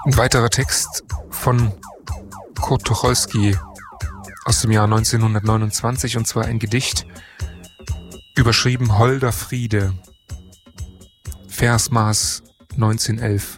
Ein weiterer Text von Kurt Tucholsky aus dem Jahr 1929, und zwar ein Gedicht, überschrieben Holder Friede, Versmaß 1911.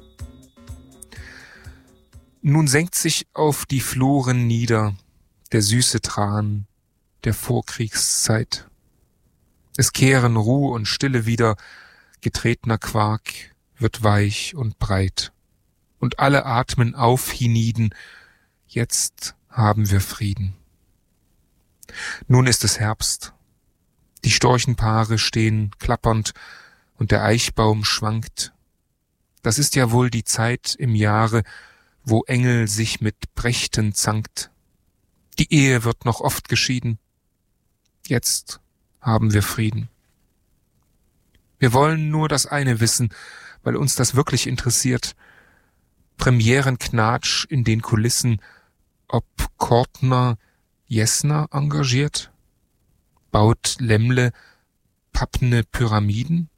Nun senkt sich auf die Fluren nieder der süße Tran der Vorkriegszeit. Es kehren Ruhe und Stille wieder, getretener Quark wird weich und breit. Und alle atmen auf hienieden, jetzt haben wir Frieden. Nun ist es Herbst, die Storchenpaare stehen klappernd und der Eichbaum schwankt. Das ist ja wohl die Zeit im Jahre, wo Engel sich mit Brächten zankt. Die Ehe wird noch oft geschieden, jetzt haben wir Frieden. Wir wollen nur das eine wissen, weil uns das wirklich interessiert. Premierenknatsch in den Kulissen, ob Kortner Jessner engagiert? Baut Lämmle pappne Pyramiden?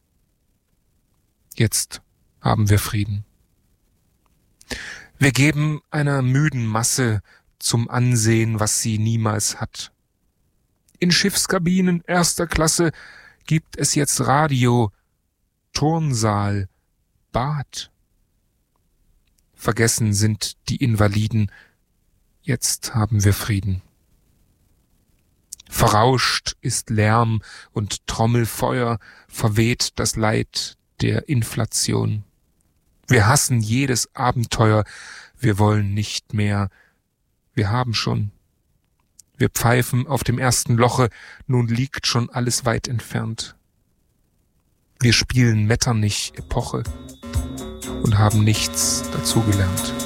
Jetzt haben wir Frieden. Wir geben einer müden Masse zum Ansehen, was sie niemals hat. In Schiffskabinen erster Klasse gibt es jetzt Radio, Turnsaal, Bad. Vergessen sind die Invaliden, jetzt haben wir Frieden. Verrauscht ist Lärm und Trommelfeuer, verweht das Leid der Inflation. Wir hassen jedes Abenteuer, wir wollen nicht mehr, wir haben schon. Wir pfeifen auf dem ersten Loche, nun liegt schon alles weit entfernt. Wir spielen Metternich Epoche und haben nichts dazugelernt.